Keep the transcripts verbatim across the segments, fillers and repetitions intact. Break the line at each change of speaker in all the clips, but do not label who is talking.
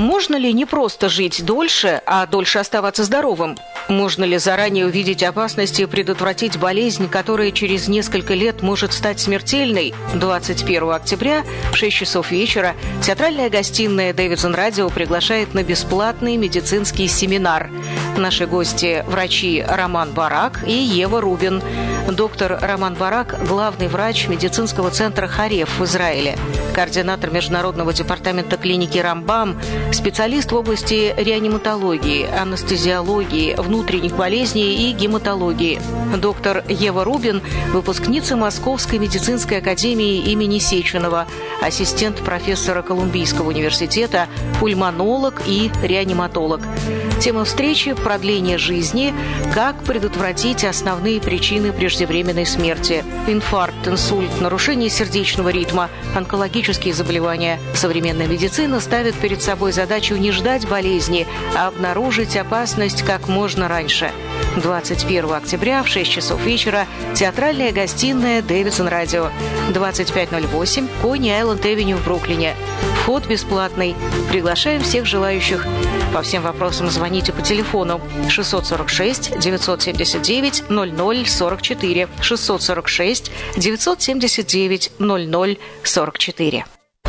Можно ли не просто жить дольше, а дольше оставаться здоровым? Можно ли заранее увидеть опасности и предотвратить болезнь, которая через несколько лет может стать смертельной? двадцать первого октября в шесть часов вечера театральная гостиная «Дэвидсон Радио» приглашает на бесплатный медицинский семинар. Наши гости – врачи Роман Барак и Ева Рубин. Доктор Роман Барак – главный врач медицинского центра «Хареф» в Израиле, координатор международного департамента клиники «Рамбам», специалист в области реаниматологии, анестезиологии, внутренних болезней и гематологии. Доктор Ева Рубин – выпускница Московской медицинской академии имени Сеченова, ассистент профессора Колумбийского университета, пульмонолог и реаниматолог. Тема встречи – продление жизни, как предотвратить основные причины преждевременной смерти. Инфаркт, инсульт, нарушение сердечного ритма, онкологические заболевания. Современная медицина ставит перед собой задачу не ждать болезни, а обнаружить опасность как можно раньше. двадцать первого октября в шесть часов вечера театральная гостиная «Дэвидсон Радио», двадцать пять ноль восемь Кони-Айленд-Эвеню в Бруклине. Вход бесплатный. Приглашаем всех желающих. По всем вопросам звоните по телефону шестьсот сорок шесть девятьсот семьдесят девять ноль ноль сорок четыре, шестьсот сорок шесть девятьсот семьдесят девять ноль ноль сорок четыре.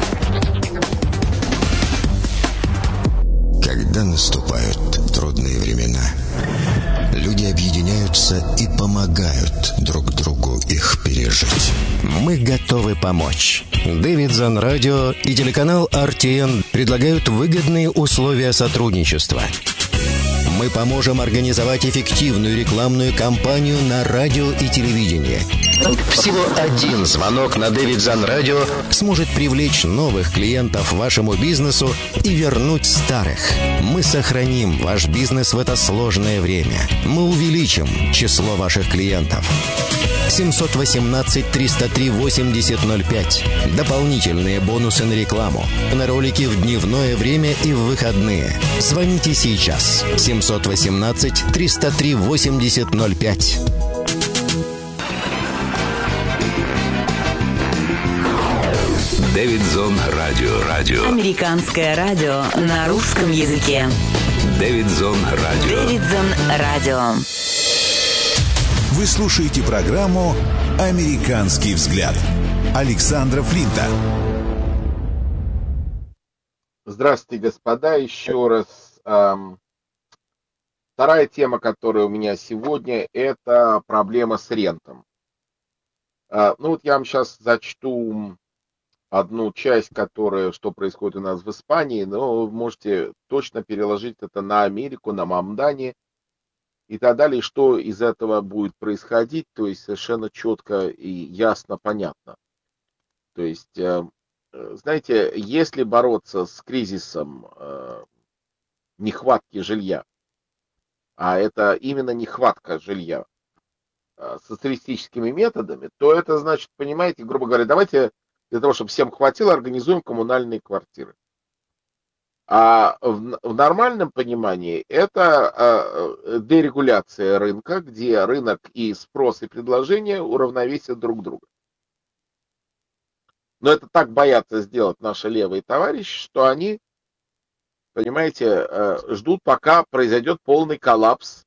Когда наступают трудные времена, люди объединяются и помогают друг другу их пережить. Мы готовы помочь. Дэвидсон Радио и телеканал эр ти эн предлагают выгодные условия сотрудничества. Мы поможем организовать эффективную рекламную кампанию на радио и телевидении. Всего один звонок на Дэвидсон Радио сможет привлечь новых клиентов вашему бизнесу и вернуть старых. Мы сохраним ваш бизнес в это сложное время. Мы увеличим число ваших клиентов. семьсот восемнадцать триста три восемьдесят ноль пять. Дополнительные бонусы на рекламу, на ролики в дневное время и в выходные. Звоните сейчас. семьсот восемнадцать триста три восемьдесят ноль пять.
Дэвидсон Радио. Радио.
Американское радио на русском языке.
Дэвидсон Радио.
Дэвидсон Радио.
Вы слушаете программу «Американский взгляд» Александра Флинта.
Здравствуйте, господа, еще раз. Эм, вторая тема, которая у меня сегодня, это проблема с рентом. Э, ну вот я вам сейчас зачту одну часть, которая, что происходит у нас в Испании, но вы можете точно переложить это на Америку, на Мамдани и так далее, что из этого будет происходить, то есть совершенно четко и ясно, понятно. То есть, знаете, если бороться с кризисом нехватки жилья, а это именно нехватка жилья, социалистическими методами, то это значит, понимаете, грубо говоря, давайте для того, чтобы всем хватило, организуем коммунальные квартиры. А в, в нормальном понимании это э, дерегуляция рынка, где рынок и спрос, и предложение уравновесят друг друга. Но это так боятся сделать наши левые товарищи, что они, понимаете, э, ждут, пока произойдет полный коллапс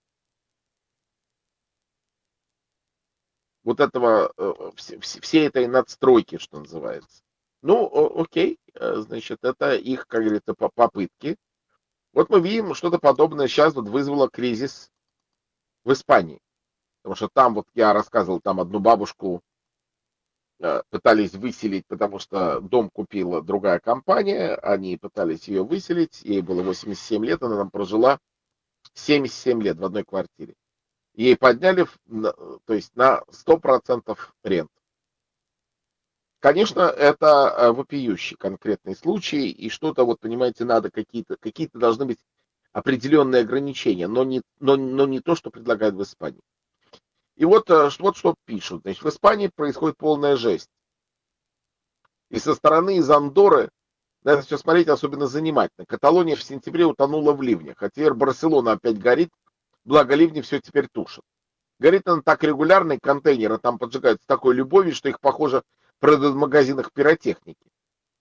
вот этого, всей этой надстройки, что называется. Ну, окей, значит, это их, как говорится, попытки. Вот мы видим, что-то подобное сейчас вот вызвало кризис в Испании. Потому что там, вот я рассказывал, там одну бабушку пытались выселить, потому что дом купила другая компания, они пытались ее выселить, ей было восемьдесят семь лет, она там прожила семьдесят семь лет в одной квартире. Ей подняли, то есть на сто процентов рент. Конечно, это вопиющий конкретный случай, и что-то, вот понимаете, надо какие-то, какие-то должны быть определенные ограничения, но не, но, но не то, что предлагают в Испании. И вот, вот что пишут. Значит, в Испании происходит полная жесть. И со стороны из Андорры на это все смотреть особенно занимательно. Каталония в сентябре утонула в ливнях, а теперь Барселона опять горит. Благо ливни все теперь тушат. Горит она так регулярно, и контейнеры там поджигают с такой любовью, что их, похоже, продают в магазинах пиротехники.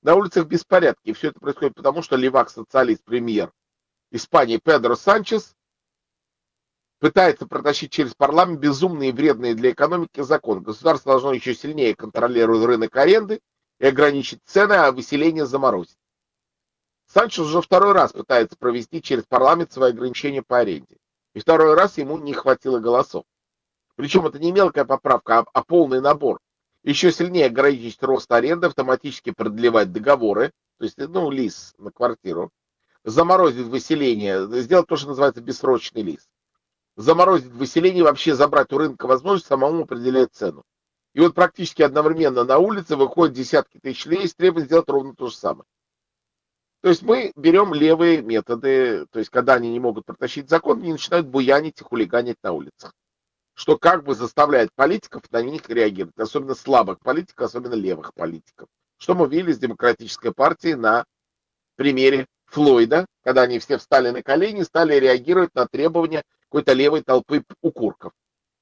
На улицах беспорядки. И все это происходит потому, что левак-социалист, премьер Испании Педро Санчес пытается протащить через парламент безумные и вредные для экономики законы. Государство должно еще сильнее контролировать рынок аренды и ограничить цены, а выселение заморозить. Санчес уже второй раз пытается провести через парламент свои ограничения по аренде. И второй раз ему не хватило голосов. Причем это не мелкая поправка, а, а полный набор. Еще сильнее ограничить рост аренды, автоматически продлевать договоры, то есть, ну, лиз на квартиру, заморозить выселение, сделать то, что называется бессрочный лиз. Заморозить выселение и вообще забрать у рынка возможность самому определять цену. И вот практически одновременно на улице выходят десятки тысяч людей с требованием сделать ровно то же самое. То есть мы берем левые методы, то есть когда они не могут протащить закон, они начинают буянить и хулиганить на улицах. Что как бы заставляет политиков на них реагировать, особенно слабых политиков, особенно левых политиков. Что мы видели с Демократической партией на примере Флойда, когда они все встали на колени и стали реагировать на требования какой-то левой толпы укурков.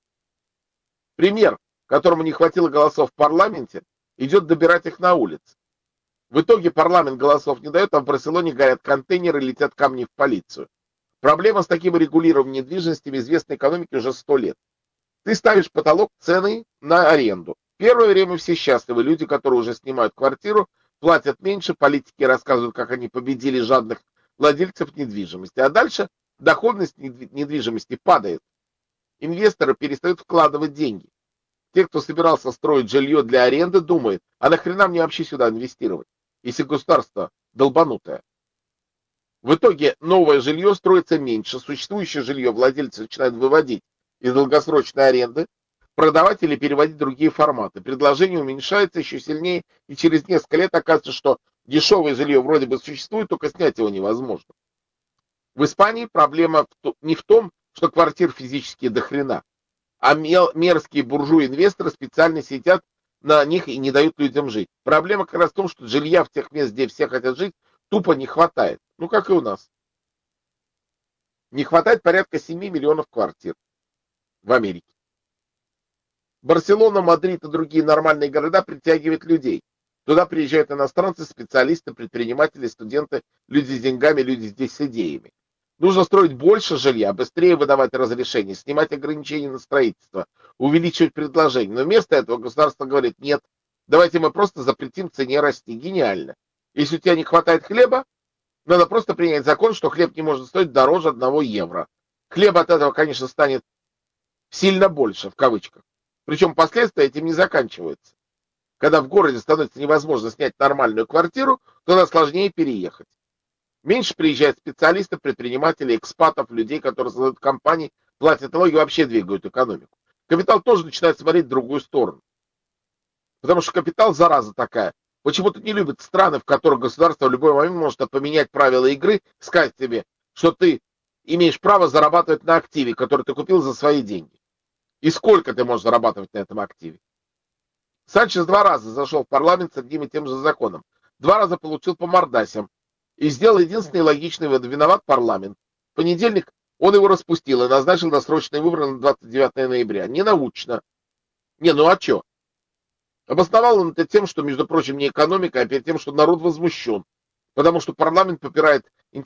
Пример, которому не хватило голосов в парламенте, идет добирать их на улице. В итоге парламент голосов не дает, а в Барселоне горят контейнеры, летят камни в полицию. Проблема с таким регулированием недвижимости в известной экономике уже сто лет. Ты ставишь потолок цены на аренду. Первое время все счастливы. Люди, которые уже снимают квартиру, платят меньше, политики рассказывают, как они победили жадных владельцев недвижимости. А дальше доходность недвижимости падает. Инвесторы перестают вкладывать деньги. Те, кто собирался строить жилье для аренды, думают, а нахрена мне вообще сюда инвестировать, если государство долбанутое. В итоге новое жилье строится меньше, существующее жилье владельцы начинают выводить из долгосрочной аренды, продавать или переводить в другие форматы. Предложение уменьшается еще сильнее, и через несколько лет оказывается, что дешевое жилье вроде бы существует, только снять его невозможно. В Испании проблема не в том, что квартир физически до хрена, а мерзкие буржуи-инвесторы специально сидят на них и не дают людям жить. Проблема как раз в том, что жилья в тех местах, где все хотят жить, тупо не хватает. Ну, как и у нас. Не хватает порядка семи миллионов квартир в Америке. Барселона, Мадрид и другие нормальные города притягивают людей. Туда приезжают иностранцы, специалисты, предприниматели, студенты, люди с деньгами, люди здесь с идеями. Нужно строить больше жилья, быстрее выдавать разрешения, снимать ограничения на строительство, увеличивать предложение. Но вместо этого государство говорит, нет, давайте мы просто запретим цене расти. Гениально. Если у тебя не хватает хлеба, надо просто принять закон, что хлеб не может стоить дороже одного евро. Хлеб от этого, конечно, станет сильно больше, в кавычках. Причем последствия этим не заканчиваются. Когда в городе становится невозможно снять нормальную квартиру, туда сложнее переехать. Меньше приезжают специалисты, предприниматели, экспатов, людей, которые создают компании, платят налоги, вообще двигают экономику. Капитал тоже начинает смотреть в другую сторону. Потому что капитал зараза такая. Почему-то не любят страны, в которых государство в любой момент может поменять правила игры, сказать тебе, что ты имеешь право зарабатывать на активе, который ты купил за свои деньги. И сколько ты можешь зарабатывать на этом активе. Санчес два раза зашел в парламент с одним и тем же законом. Два раза получил по мордасям. И сделал единственный логичный вывод. Виноват парламент. В понедельник он его распустил и назначил досрочные выборы на двадцать девятое ноября. Ненаучно. Не, ну а что? Обосновал он это тем, что, между прочим, не экономика, а перед тем, что народ возмущен. Потому что парламент попирает интересы